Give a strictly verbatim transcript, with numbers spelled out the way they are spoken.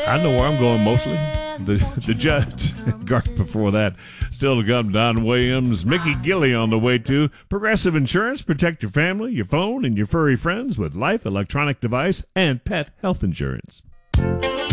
I know where I'm going mostly. The the Judds. Garth before that. Still to come, Don Williams. Mickey Gilley on the way too. Progressive Insurance. Protect your family, your phone, and your furry friends with life, electronic device, and pet health insurance.